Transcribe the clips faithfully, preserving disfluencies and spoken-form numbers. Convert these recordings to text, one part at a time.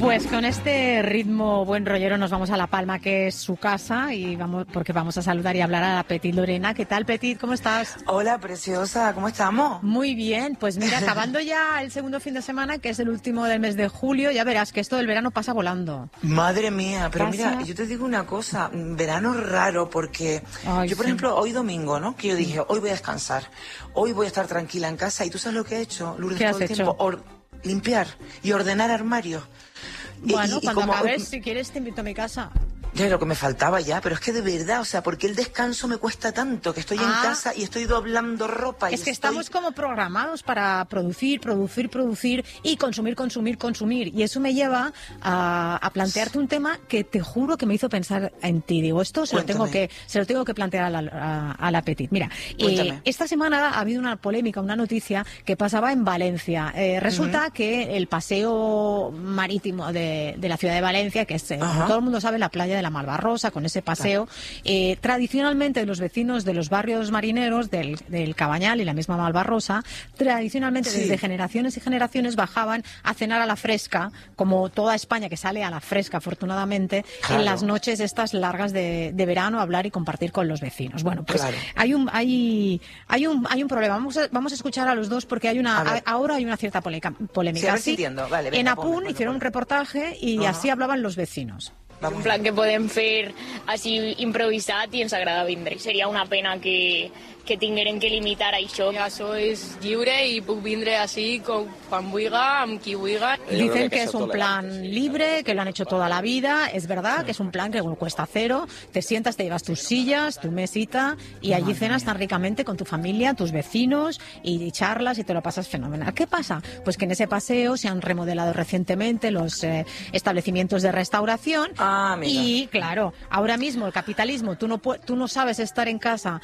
Pues con este ritmo buen rollero nos vamos a La Palma, que es su casa, y vamos porque vamos a saludar y hablar a la Petit Lorena. ¿Qué tal, Petit? ¿Cómo estás? Hola, preciosa. ¿Cómo estamos? Muy bien. Pues mira, acabando ya el segundo fin de semana, que es el último del mes de julio, ya verás que esto del verano pasa volando. Madre mía, pero Pasa... mira, yo te digo una cosa, verano raro, porque Ay, yo, por sí. ejemplo, hoy domingo, ¿no? Que yo dije, hoy voy a descansar, hoy voy a estar tranquila en casa, y ¿tú sabes lo que he hecho, Lourdes, ¿Qué todo has el hecho? tiempo? Or- limpiar y ordenar armarios. Bueno, Y- y- y cuando como- acabes, si quieres, te invito a mi casa. Ya lo que me faltaba ya, pero es que de verdad, o sea, porque el descanso me cuesta tanto, que estoy Ah. en casa y estoy doblando ropa. Y Es que estoy... estamos como programados para producir, producir, producir y consumir, consumir, consumir. Y eso me lleva a, a plantearte un tema que te juro que me hizo pensar en ti. Digo, esto se lo tengo Cuéntame. que se lo tengo que plantear a la, a, a la Petit. Mira, Cuéntame. eh, esta semana ha habido una polémica, una noticia que pasaba en Valencia. Eh, resulta Ujú. que el paseo marítimo de, de la ciudad de Valencia, que es, eh, como Ajá. todo el mundo sabe, la playa de la Malvarrosa, con ese paseo, eh, tradicionalmente los vecinos de los barrios marineros del, del Cabañal y la misma Malvarrosa, tradicionalmente Sí. desde generaciones y generaciones bajaban a cenar a la fresca, como toda España que sale a la fresca, afortunadamente, Claro. en las noches estas largas de, de verano, a hablar y compartir con los vecinos. Bueno, pues Claro. hay un hay hay un hay un problema. Vamos a, vamos a escuchar a los dos porque hay una A ver. ahora hay una cierta polémica. polémica. Sí, a ver si Así, entiendo. Vale, venga, en ponme, Apun ponme, hicieron ponme. un reportaje y Ajá. así hablaban los vecinos. Vamos. Un plan que podem fer així improvisat i ens agrada vindre. Seria una pena que, que tinguérem que limitar això. I això és lliure i puc vindre així com, quan vulga, amb qui vulga. Dicen que es un plan libre, que lo han hecho toda la vida. Es verdad que es un plan que cuesta cero. Te sientas, te llevas tus sillas, tu mesita y allí cenas tan ricamente con tu familia, tus vecinos y charlas y te lo pasas fenomenal. ¿Qué pasa? Pues que en ese paseo se han remodelado recientemente los eh, establecimientos de restauración. Ah, amiga. Y claro, ahora mismo el capitalismo, tú no pu- tú no sabes estar en casa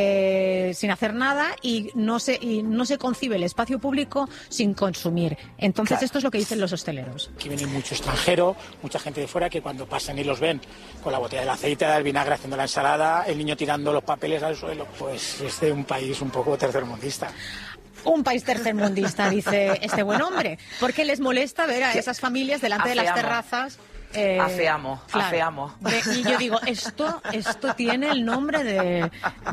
eh, sin hacer nada y no se y no se concibe el espacio público sin consumir. Entonces Claro. esto es lo que dicen los hosteleros. Aquí viene mucho extranjero, mucha gente de fuera que cuando pasan y los ven con la botella del aceite, del vinagre haciendo la ensalada, el niño tirando los papeles al suelo, pues es de un país un poco tercermundista. Un país tercermundista, dice este buen hombre, porque les molesta ver a esas familias delante de las Afeamos. terrazas. eh, Afeamos, claro. afeamos. De- Y yo digo, esto, esto tiene el nombre de,